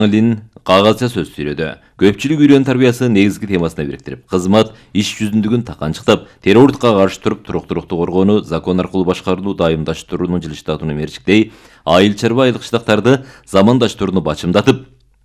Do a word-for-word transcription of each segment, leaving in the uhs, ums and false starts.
Лин кагазча сөз сүйлөдү. Көпчүлүк үйрөн тарбиясы негизги темасына бириктирип, кызмат иш жүзүндүгүн таканчыктап, террордукка каршы туруп, туруктуулукту коргоону, закон аркылуу башкарууну дайымдаштырууну жылыштатууну мерчиктей, айыл чарба айылык кыштактарды замандаштырууну бачымдатып,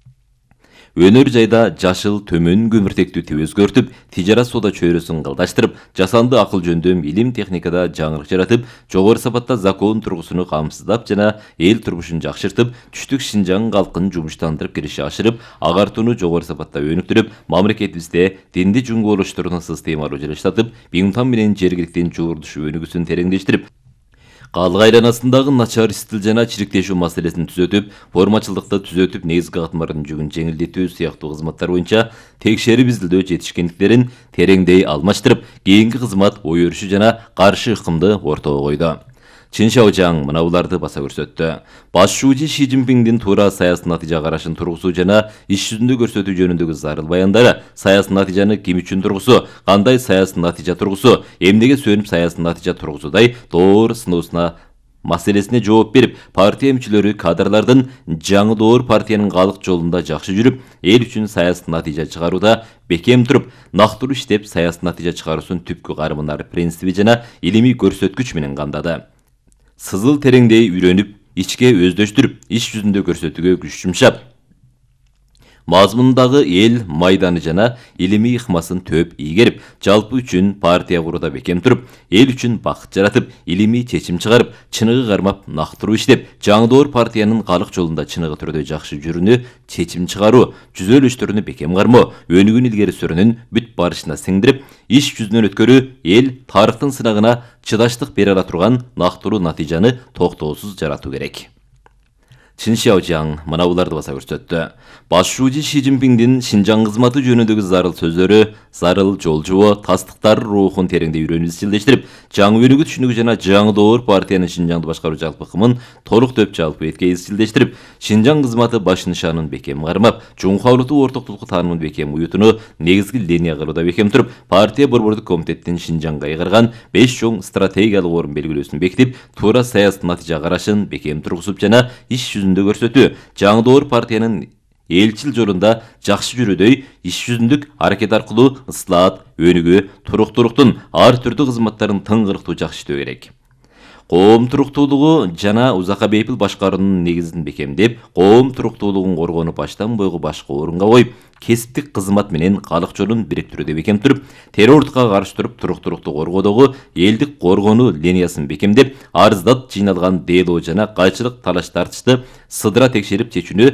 өнөр жайда жашыл төмөн көмүртектүү тип өзгөртүп, тижарат соода чөйрөсүн кылдаштырып, жасанды акыл жөндөм, илим техникада жаңырык жаратып, жогору сапатта закон тургусуну камсыздап жана эл турмушун жакшыртып, түштүк Шинжаң калкын жумуштандырып кириши ашырып, агартууну жогору сапатта өнүктүрүп, мамлекетибизде динди жумгоолоштурууну системалуу жылыштатып, Биңтан менен жергиликтин жуурдуш өнүгүүсүн тереңдештирип, калык айланасындагы начар стил жана чириктешүү маселесин түзөтүп, формачылдыкты түзөтүп, негизги катмардын жүгүн жеңилдетүү сыяктуу кызматтар боюнча текшерип изилдөө жетишкендиктерин тереңдей алмаштырып, кийинки кызмат ой өрүшү жана каршы ыкымды ортого койду. Чин Шаожаң мына буларды баса көрсөттү. Баш шүүжи Ши Цзиньпиңдин туура саясий натыйжа карашын тургусуу жана иш жүзүндө көрсөтүү жөнүндөгү зарыл баяндары, саясий натыйжаны ким үчүн тургусу, кандай саясий натыйжа тургусу, эмнеге сүйөнүп саясий натыйжа тургусудай доор сыноосуна маселесине жооп берип, партия мүчөлөрү кадрлардын жаңы доор партиянын калык жолунда жакшы жүрүп, эл үчүн саясий натыйжа чыгарууда бекем туруп, нактылуу иштеп, саясий натыйжа чыгаруусун түпкү карымынар принципи жана илимий көрсөткүч менен камдады. Сызыл тереңдей үйрөнүп, ичке өздөштүрүп, иш жүзүндө көрсөтүүгө күч жумшап, мазмундагы эл майданы жана илимий ыкмасын төп ийгерип, жалпы үчүн партия курууда бекем туруп, эл үчүн бакыт жаратып, илимий чечим чыгарып, чыныгы кармап, нактыруу иштеп, жаңы доор партиянын калык жолунда чыныгы түрдө жакшы жүрүүнү чечим чыгаруу, түзөлүштөрүнү бекем кармоо, өнүгүүнү илгери сүрүүнүн бүт барышына сиңдирип, иш жүзүнөн өткөрүү, эл тарыхтын сынагына чыдаштык бере ала турган нактылуу натыйжаны токтоосуз жаратуу керек. Чин Шаожаң мына буларды баса көрсөттү. Баш шүүжи Ши Цзиньпиңдин Шинжаң кызматы жөнүндөгү зарыл сөздөрү, зарыл жолжубо, тастыктар рухун тереңдей үйрөнүп изчилдештирип, жаңы өнүгүү түшүнүгү жана жаңы доор партиянын Шинжаңды башкаруу жалпы ыкымын толук төп жалпы этке изчилдештирип, Шинжаң кызматы баш нышанын бекем кармап, жумхалыктуу ортоктулукку таанымын бекем уютууну негизги линия кылууда бекем туруп, партия борбордук комитеттин Шинжаңга ыйгарган беш чоң стратегиялык орун белгилөөсүн бекитип, туура саясий натыйжа карашын бекем тургузуп жана иш жүзүндө көрсөтүү, жаңы доор партиянын элчил жолунда жакшы жүрүүдөй иш жүзүндүк аракет аркылуу ыслаат, өнүгүү, туруктуулуктун ар түрдүү кызматтарын тыңгырыктуу жакшы иштөө керек. Коом туруктуулугу жана узакка бейпил башкаруунун негизин бекемдеп, коом туруктуулугун коргоону баштан бойгу башкы орунга коюп, кесиптик кызмат менен калык жолун бириктирүүдө бекем туруп, террордукка каршы туруп, туруктуулукту коргоодогу элдик коргонуу линиясын бекемдеп, арыздат жыйналган дело жана кайчылык талаш тартышты сыдыра текшерип чечүүнү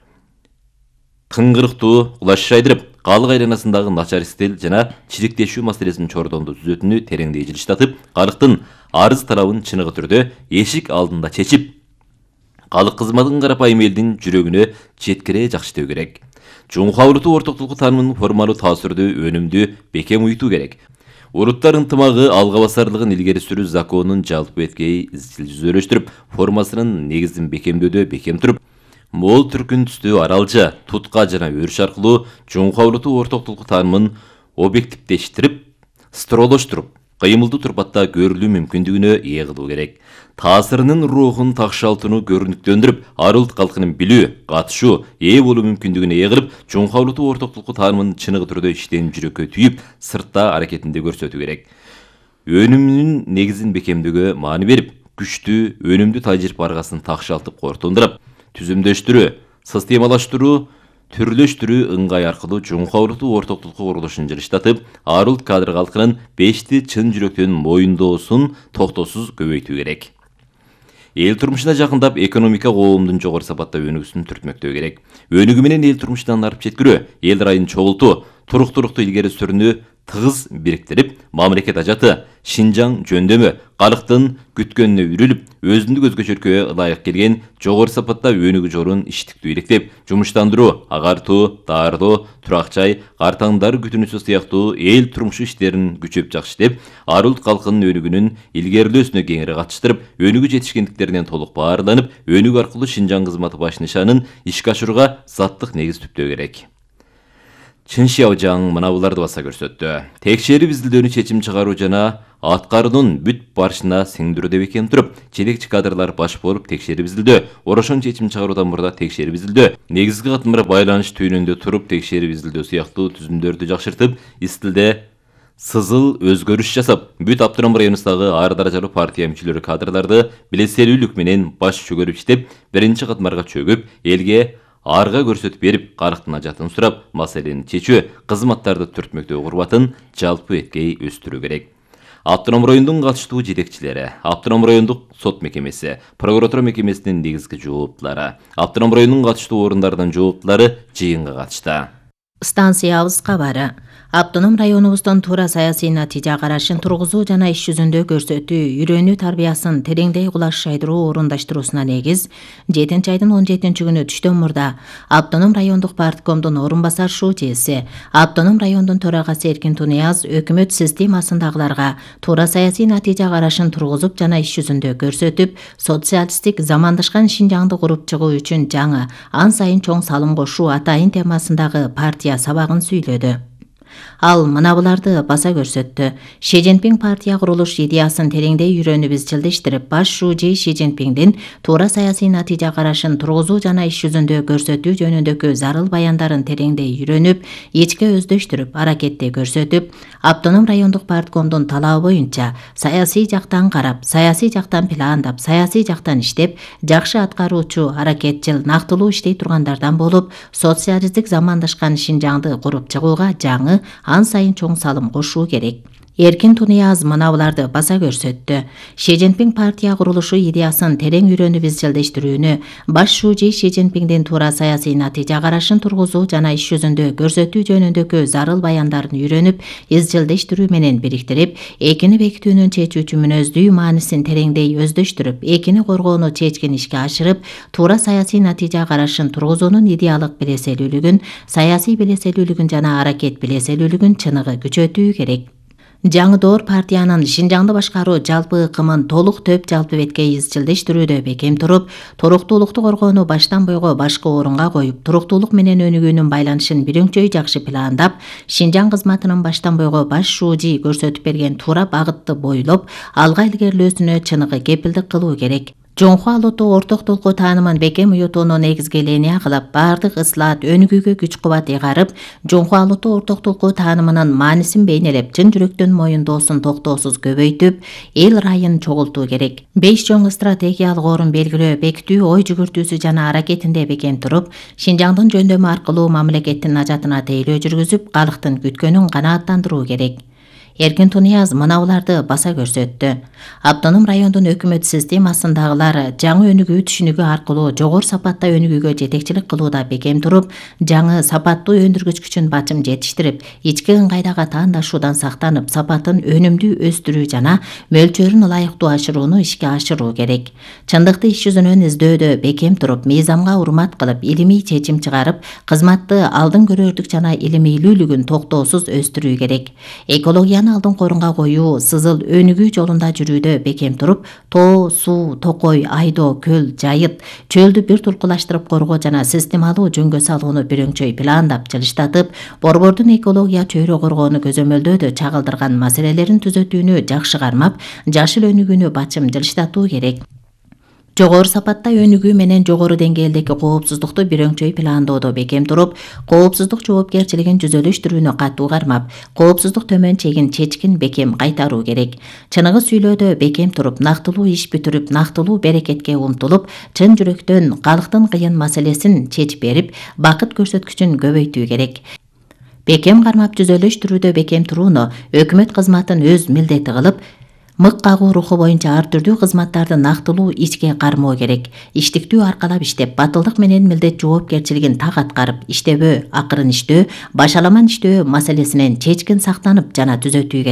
тыңгырыктуу кулаш жайдырып, калык айланасындагы начар стил жана чириктешүү маселесин чордондо түзөтүүнү тереңдей жылыштатып, калыктын арыз талабын чыныгы түрдө эшик алдында чечип, калык кызматын карапайым элдин жүрөгүнө жеткире жакшы иштөө керек. Жумхалыктуу ортоктулукку таанымын формалуу таасирдүү, өнүмдүү, бекем уютуу керек. Уруттар ынтымагы алга басарлыгын илгери сүрүү законун жалпы эткей изчил жүзөлөштүрүп, формасынын негизин бекемдөөдө бекем туруп, мол түркүн түстүү аралжа, тутка жана өрүш аркылуу жумхалыктуу ортоктулукку таанымын объективдештирип, стролоштуруп, кыймылдуу турпатта көрүлүү мүмкүндүгүнө ээ кылуу керек. Таасирынын рухун такшалтууну көрүнүктөндүрүп, ар улут калкынын билүү, катышуу, ээ болуу мүмкүндүгүнө ээ кылып, жумхалыктуу ортоктулукку таанымын чыныгы түрдө иштен жүрөккө түйүп, сыртта аракетинде көрсөтүү керек. Өнүмүнүн негизин бекемдөөгө маани берип, күчтүү, өнүмдүү тажирip аргасын такшалтып кортундурап, түзүмдөштүрүү, системалаштыруу, түрлөштүрүү ыңгай аркылуу жумхалыктуу ортоктулукку курулушун жылыштатып, ар улут кадр калкынын бешти чын жүрөктөн моюндоосун токтоосуз көбөйтүү керек. Эл турмушуна жакындап, экономика коомдун жогору сапатта өнүгүүсүн түртмөктөө керек. Өнүгүү менен эл турмушунан арып жеткирүү, эл райын чогултуу, туруктуулукту илгери сүрүүнү тыгыз бириктирип, мамлекет ажаты, Шинжаң жөндөмө, калктын күткөнүнө үрүлүп, өзүндүк өзгөчөлүккө ылайык келген жогору сапатта өнүгүү жолун иштиктүү иликтеп, жумуштандыруу, агартуу, даарылоо, турак жай, картаңдар күтүүнүсү сыяктуу эл турмушу иштерин күчөп жакшы иштеп, ар улут калкынын өнүгүүнүн илгерилөөсүнө кеңири катыштырып, өнүгүү жетишкендиктеринен толук баарланып, өнүгүү аркылуу Шинжаң кызматы баш нышанын ишке ашырууга заттык негиз түптөө керек. Чын Шяожаң мына буларды баса көрсөттү. Текшерип изилдөөнү чечим чыгаруу жана аткаруунун бүт барышына сиңдирүүдө бекем туруп, жетекчи кадрлар баш болуп текшерип изилдөө, орошон чечим чыгаруудан мурда текшерип изилдөө, негизги катмар байланыш түйүнүндө туруп текшерип изилдөө сыяктуу түзүмдөрдү жакшыртып, из тилде сызыл өзгөрүш жасап, бүт Автоном районундагы ар даражалуу партия мүчөлөрү кадрларды билеселүүлүк менен баш чөгөрүп иштеп, биринчи катмарга чөгүп, элге арга көрсөтүп берип, карыктын ажатын сурап, маселени чечүү, кызматтарды түртмөктөө курбатын жалпы эткей өстүрүү керек. Автоном райондун катыштуу жетекчилери, Автоном райондук сот мекемеси, прокуратура мекемесинин негизги жооптулары, Автоном районунун катыштуу орундардын жооптулары жыйынга катышты. Станциябыз кабары. Автоном районубуздун туура саясий натыйжа карашын тургузуу жана иш жүзүндө көрсөтүү, үйрөнүү тарбиясын тереңдей кулаш шайдыруу орундаштыруусуна негиз жетинчи айдын он жетинчи күнү түштөн мурда Автоном райондук парткомдун орун басар шүүчеси, Автоном райондун төрагасы Эркин Тунияз өкмөт системасындагыларга туура саясий натыйжа карашын тургузуп жана иш жүзүндө көрсөтүп, социалисттик замандашкан Шинжаңды куруп чыгуу үчүн жаңы, ан сайын чоң салым кошуу атайын темасындагы партия сабагын сүйлөдү. Ал мына буларды баса көрсөттү. Ши Цзиньпин партия курулуш идеясын тереңдей үйрөнүп изчилдештирип, баш шүүчи Ши Цзиньпиндин туура саясий натыйжа карашын тургузуу жана иш жүзүндө көрсөтүү жөнүндөгү зарыл баяндарын тереңдей үйрөнүп, ичке өздөштүрүп, аракетте көрсөтүп, Автоном райондук парткомдун талабы боюнча саясий жактан карап, саясий жактан пландап, саясий жактан иштеп, жакшы аткаруучу, аракетчил, нактылуу иштей тургандардан болуп, социалисттик замандашкан Шинжаңды куруп чыгууга жаңы, ан сайын чоң салым кошуу керек. Эркин Тунияз мына буларды баса көрсөттү. Ши Цзиньпин партия курулушу идеясын терең үйрөнүп изчилдештирүүнү, баш шүүчи Ши Цзиньпиндин туура саясий натыйжа карашын тургузуу жана иш жүзүндө көрсөтүү жөнүндөгү зарыл баяндарын үйрөнүп, изчилдештирүү менен бириктирип, экини бекитүүнүн чечүүчү мүнөздүү маанисин тереңдей өздөштүрүп, экини коргоону чечкен ишке ашырып, туура саясий натыйжа карашын тургузуунун идеялык билеселүүлүгүн, саясий билеселүүлүгүн жана аракет билеселүүлүгүн чыныгы күчөтүү керек. Жаңы доор партиянын Шинжаңды башкаруу жалпы ыкымын толук төп жалпы бетке изчилдештирүүдө бекем туруп, туруктуулукту коргоону баштан бойго башкы орунга коюп, туруктуулук менен өнүгүүнүн байланышын бирөңчөй жакшы пландап, Шинжаң кызматынын баштан бойго баш шүүчи көрсөтүп берген туура багытты бойлоп, алга илгерилөөсүнө чыныгы кепилдик кылуу керек. Жоңху алууту орток толку таанымын бекем уютууну негизги линия кылып, бардык ыслаат өнүгүүгө күч кубат ыйгарып, жоңху алууту орток толку таанымынын маанисин бейнелеп, чын жүрөктөн моюндоосун токтоосуз көбөйтүп, эл райын чогултуу керек. Беш чоң стратегиялык орун белгилөө, бекитүү, ой жүгүртүүсү жана аракетинде бекем туруп, Шинжаңдын жөндөмү аркылуу мамлекеттин ажатына тейлөө жүргүзүп, калктын күткөнүн канааттандыруу керек. Эркин Тунияз мына буларды баса көрсөттү. Автоном райондун өкмөт системасындагылар жаңы өнүгүү түшүнүгү аркылуу жогору сапатта өнүгүүгө жетекчилик кылууда бекем туруп, жаңы сапаттуу өндүргүч күчүн бачым жетиштирип, ички ыңгайдага таандашуудан сактанып, сапатын өнүмдүү өстүрүү жана мөлчөрүн ылайыктуу ашырууну ишке ашыруу керек. Чындыкты иш жүзүнөн издөөдө бекем туруп, мыйзамга урмат кылып, илимий чечим чыгарып, кызматты алдын көрөрлүк жана илимилүүлүгүн токтоосуз өстүрүү керек. Экология алдын корунга коюу, сызыл өнүгүү жолунда жүрүүдө бекем туруп, тоо, суу, токой, айдоо, көл, жайыт, чөлдү бир туркулаштырып коргоо жана системалуу жөнгө салууну бирөңчөй пландап, жылыштатып, борбордун экология чөйрө коргоону көзөмөлдөөдө чагылдырган маселелерин түзөтүүнү жакшы кармап, жашыл өнүгүүнү бачым жылыштатуу керек. Жогору сапатта өнүгүү менен жогору деңгээлдеги коопсуздукту бирөңчөй пландоодо бекем туруп, коопсуздук жоопкерчилигин жүзөлөштүрүүнү катуу кармап, коопсуздук төмөн чегин чечкин бекем кайтаруу керек. Чыныгы сүйлөөдө бекем туруп, нактылуу иш бүтүрүп, нактылуу берекетке умтулуп, чын жүрөктөн калктын кыйын маселесин чечип берип, бакыт көрсөткүчүн көбөйтүү керек. Бекем кармап жүзөлөштүрүүдө бекем турууну өкмөт кызматын өз милдети кылып, мык кагуу руху боюнча ар түрдүү кызматтарды нактылуу ичке кармоо керек. Иштиктүү аркалап иштеп, батылдык менен милдет жоопкерчилигин так аткарып, иштебөө, акырын иштөө, башаламан иштөө маселесинен чечкин сактанып жана түзөтүү керек.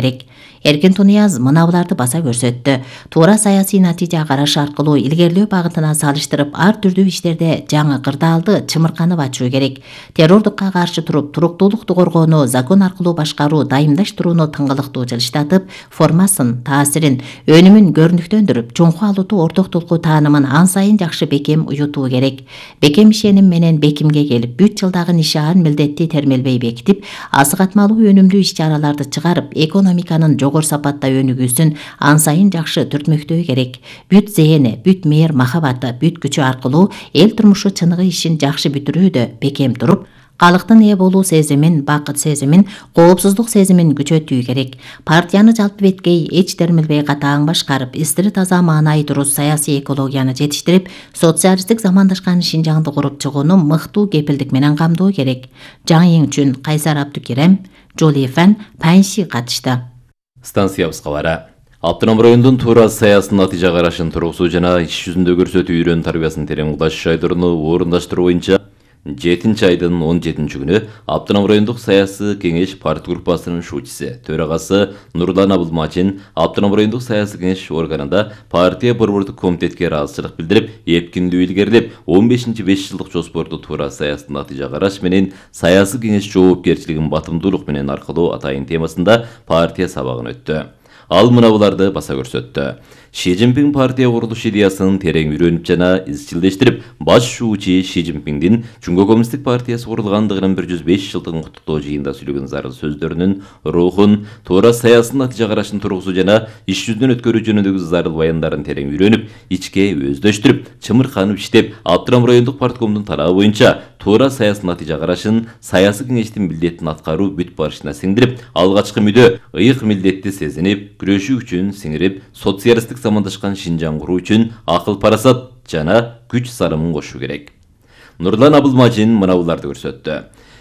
Эркин Тунияз мына буларды баса көрсөттү. Туура саясий натыйжа караш аркылуу илгерлөө багытына салыштырып, ар түрдүү иштерде жаңы кырдаалды чымырканып ачуу керек. Террордукка каршы туруп, туруктуулукту коргоону, закон аркылуу башкаруу, дайымдаштырууну тыңгылыктуу жылыштатып, формасын, таасирин, өнүмүн көрүнүктөндүрүп, чоңку алууту ортоктулуку таанымын ан сайын жакшы бекем уютуу керек. Бекем ишеним менен бекимге келип, бүт жылдагы нишаан милдетти термелбей бекитип, асыгатмалуу өнүмдүү иш-чараларды чыгарып, экономиканын жогору сапатта өнүгүүсүн ан сайын жакшы түртмөктөө керек. Бүт зээни, бүт мээр махабаты, бүт күчү аркылуу эл турмушу чыныгы ишин жакшы бүтүрүүдө бекем туруп, калктын ээ болуу сезимин, бакыт сезимин, коопсуздук сезимин күчөтүү керек. Партияны жалпы беткей, эч термелбей катаң башкарып, истири таза маанайы дурус саясий экологияны жетиштирип, социалисттик замандашкан Шинжаңды куруп чыгууну мыктуу кепилдик менен камдоо керек. Жаңы үчүн Кайсар Абдукерем, Жолифан, Панши катышты. Станциябыз кабары. Аптынам райондун туура саясий натыйжа карашын тургузуу жана иш жүзүндө көрсөтүү үйрөнүү тарбиясын терең улаш шайдырууну орундаштыруу боюнча жетинчи айдын он жетинчи күнү Аптынам райондук саясий кеңеш парт группасынын шуучусу, төрагасы Нурлан Абылмачин Аптынам райондук саясий кеңеш органында партия борбордук комитетке ыраазычылык билдирип, эпкиндүү илгерилеп, он бешинчи беш жылдык жоспорду туура саясий натыйжа караш менен саясий кеңеш жоопкерчилигин батымдуулук менен аркылуу атайын темасында партия сабагын өттү. Ал мына буларды баса көрсөттү. Ши Цзиньпин партия курулуш идеясын терең үйрөнүп жана изчилдештирип, баш шуучу Ши Цзиньпиндин Жунго коммунисттик партиясы курулгандыгынын бир жүз беш жылдыгын куттуктоо жыйында сүйлөгөн зарыл сөздөрүнүн рухун, туура саясий натыйжа карашын тургузуу жана иш жүзүнөн өткөрүү жөнүндөгү зарыл баяндарын терең үйрөнүп, ичке өздөштүрүп, чымырканып иштеп, Аптынам райондук парткомдун талабы боюнча туура саясий натыйжа карашын саясий кеңештин милдетин аткаруу бүт барышына сиңдирип, алгачкы мүдө ыйык милдетти сезинип, күрөшүү үчүн сиңирип, социалисттик замандашкан Шинжаң куруу үчүн акыл парасат жана күч сарымын кошуу керек. Нурлан Абылмачин мына буларды көрсөттү.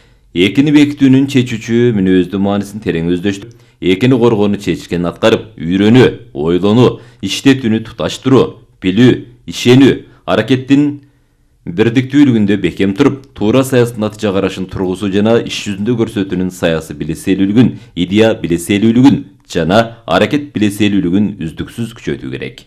Экини бекитүүнүн чечүүчү мүнөздүү маанисин терең өздөштүрүп, экини коргоону чечкен аткарып, үйрөнүү, ойлонуу, иштетүүнү туташтыруу, билүү, ишенүү, аракеттин бирдиктүүлүгүндө бекем туруп, туура саясий натыйжа карашын тургузуу жана иш жүзүндө көрсөтүүнүн саясий билеселүүлүгүн, идея билеселүүлүгүн жана аракет билеселүүлүгүн үздүксүз күчөтүү керек.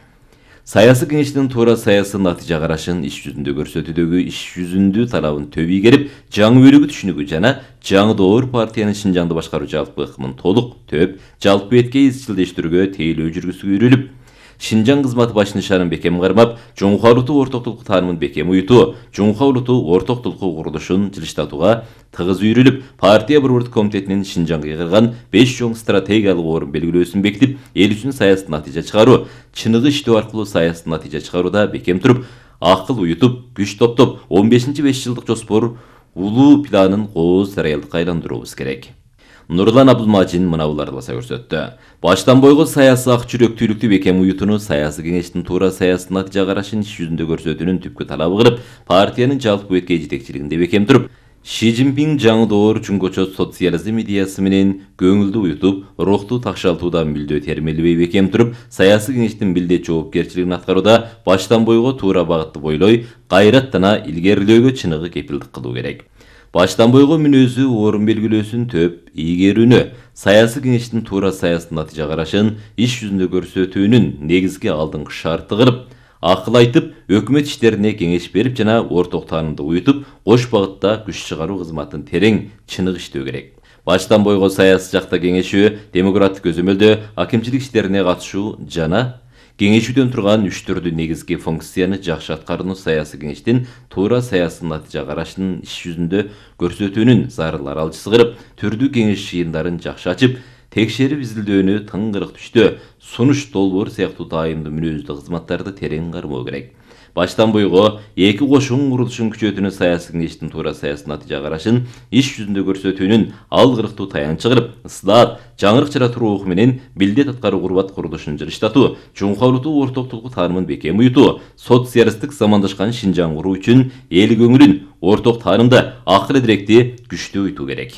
Саясий кеңештин туура саясий натыйжа карашын иш жүзүндө көрсөтүүдөгү иш жүзүндүү талабын төбүй керип, жаңы бөлүгү түшүнүгү жана жаңы доор партиянын Шинжаңды башкаруу жалпы ыкмын толук төп, жалпы бетке изчилдештирүүгө тейлөө жүргүзүүгө үйрөлүп, Шинжаң кызматы баш нишанын бекем кармап, жоңку улуттуу ортоктулук таанымын бекем уютуу, жоңку улуттуу ортоктулуку курулушун жылыштатууга тыгыз үйрүлүп, партия борбордук комитетинин Шинжаңга кырган беш чоң стратегиялык орун белгилөөсүн бекитип, эл үчүн саясий натыйжа чыгаруу, чыныгы иштөө аркылуу саясий натыйжа чыгарууда бекем туруп, акыл уютуп, күч топтоп, он бешинчи беш жылдык жоспор улуу планын кооз реалдыкка айландырууубуз керек. Нурлан Абылмачин мына буларды баса көрсөттү. Баштан бойго саясий ак жүрөктүүлүктү бекем уютууну, саясий кеңештин туура саясий натыйжа карашын иш жүзүндө көрсөтүүнүн түпкү талабы кылып, партиянын жалпы беткей жетекчилигинде бекем туруп, Ши Цзиньпин жаңы доор жунгочо социализм идеясы менен көңүлдү уютуп, рухту такшалтуудан мүлдө термелбей бекем туруп, саясий кеңештин милдет жоопкерчилигин аткарууда баштан бойго туура багытты бойлой, кайраттана илгерилөөгө чыныгы кепилдик кылуу керек. Баштан бойго мүнөзү орун белгилөөсүн төп ийгерүүнү, саясий кеңештин туура саясий натыйжа карашын иш жүзүндө көрсөтүүнүн негизги алдыңкы шарты кылып, акыл айтып, өкмөт иштерине кеңеш берип жана орток таанымды уютуп, кош багытта күч чыгаруу кызматын терең, чыныгы иштөө керек. Баштан бойго саясий жакта кеңешүү, демократик көзөмөлдө акимчилик иштерине катышуу жана кеңешүүдөн турган үч түрдүү негизги функцияны жакшы аткарууну саясий кеңештин туура саясий натыйжа карашын иш жүзүндө көрсөтүүнүн зарыл аралчысы кылып, түрдүү кеңеш жыйындарын жакшы ачып, текшерип изилдөөнү тыңгырык түштө, сунуш долбоор сыяктуу дайымдуу мүнөздүү кызматтарды терең кармоо керек. Баштан бойго эки кошун курулушун күчөтүүнү саясий кеңештин туура саясий натыйжа карашын иш жүзүндө көрсөтүүнүн алгырыктуу таянчы кылып, ысылаат, жаңырык жаратуу руху менен милдет аткаруу курбат курулушун жылыштатуу, жоңку улуттуу ортоктулуку таанымын бекем уютуу, социалисттик замандашкан Шинжаң куруу үчүн эл көңүлүн орток таанымда акыл эдиректи күчтүү уютуу керек.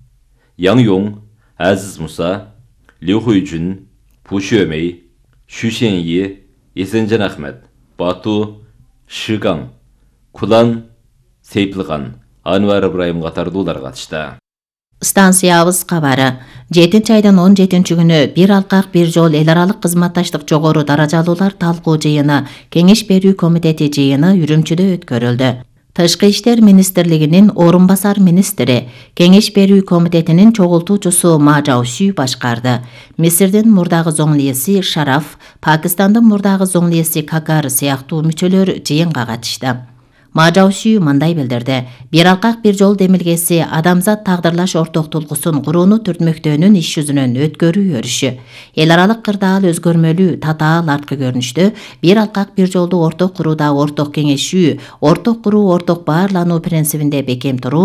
Яң Йоң, Азиз Муса, Лю Хуйжун, Пушөмей, Шүшеньи, Эсенжан Ахмет, Бату, Шыгаң, Кулан, Сейпилган, Анвар Ибраим катардуулар катышты. Станциябыз кабары. жетинчи айдын он жетинчи күнү бир алкак бир жол эл аралык кызматташтык жогору даражалуулар талкуу жыйыны, кеңеш берүү комитети жыйыны Үрүмчүдө өткөрүлдү. Тышкы иштер министрлигинин орун басар министри, кеңеш берүү комитетинин чогултуучусу Ма Жауши башкарды. Мисирдин мурдагы зоңлиеси Шараф, Пакистандын мурдагы зоңлиеси Какар сыяктуу мүчөлөр жыйынга катышты. Ма Жауши мындай билдирди: бир алкак бир жол демилгеси адамзат тагдырлаш орток тулкусын курууну түртмөктөөнүн иш жүзүнөн өткөрүү өрүшү. Эл аралык кырдаал өзгөрмөлүү, татаал арткы көрүнүштө бир алкак бир жолду орток курууда орток кеңешүү, орток куруу, орток баарлануу принцибинде бекем туруу